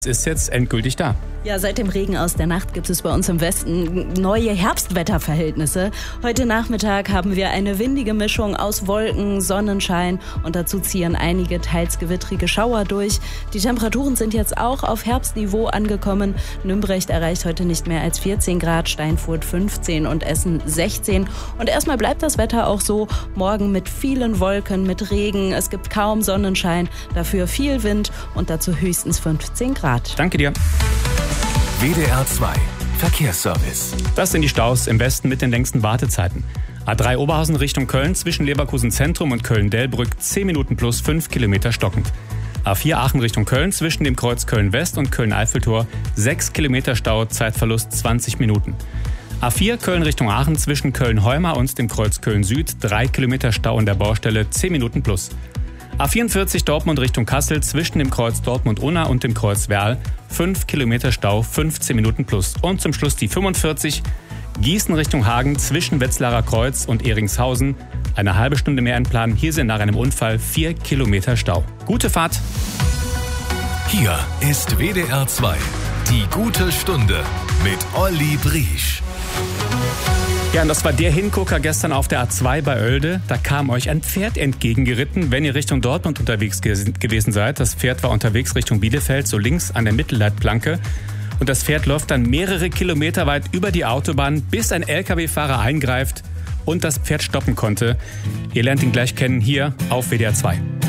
Ist jetzt endgültig da. Ja, seit dem Regen aus der Nacht gibt es bei uns im Westen neue Herbstwetterverhältnisse. Heute Nachmittag haben wir eine windige Mischung aus Wolken, Sonnenschein und dazu ziehen einige teils gewittrige Schauer durch. Die Temperaturen sind jetzt auch auf Herbstniveau angekommen. Nümbrecht erreicht heute nicht mehr als 14 Grad, Steinfurt 15 und Essen 16. Und erstmal bleibt das Wetter auch so. Morgen mit vielen Wolken, mit Regen. Es gibt kaum Sonnenschein, dafür viel Wind und dazu höchstens 15 Grad. Danke dir. WDR 2 Verkehrsservice. Das sind die Staus im Westen mit den längsten Wartezeiten. A3 Oberhausen Richtung Köln zwischen Leverkusen Zentrum und Köln-Delbrück 10 Minuten plus 5 Kilometer stockend. A4 Aachen Richtung Köln zwischen dem Kreuz Köln-West und Köln-Eiffeltor 6 Kilometer Stau, Zeitverlust 20 Minuten. A4 Köln Richtung Aachen zwischen Köln-Heumar und dem Kreuz Köln-Süd 3 Kilometer Stau an der Baustelle 10 Minuten plus. A44 Dortmund Richtung Kassel zwischen dem Kreuz Dortmund-Unna und dem Kreuz Werl 5 Kilometer Stau, 15 Minuten plus. Und zum Schluss die 45 Gießen Richtung Hagen zwischen Wetzlarer Kreuz und Eringshausen. Eine halbe Stunde mehr einplanen. Hier sind nach einem Unfall 4 Kilometer Stau. Gute Fahrt! Hier ist WDR 2, die gute Stunde mit Olli Briesch. Ja, und das war der Hingucker gestern auf der A2 bei Oelde. Da kam euch ein Pferd entgegengeritten, wenn ihr Richtung Dortmund unterwegs gewesen seid. Das Pferd war unterwegs Richtung Bielefeld, so links an der Mittelleitplanke. Und das Pferd läuft dann mehrere Kilometer weit über die Autobahn, bis ein LKW-Fahrer eingreift und das Pferd stoppen konnte. Ihr lernt ihn gleich kennen hier auf WDR 2.